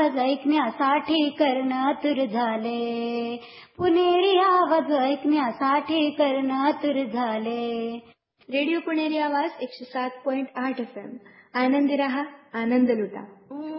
आवाज ऐकण्यासाठी कर्ण आतुर झाले. पुणेरी आवाज ऐकण्यासाठी कर्ण आतुर झाले. रेडिओ पुणेरी आवाज 107.8 FM. आनंदी रहा, आनंद लुटा.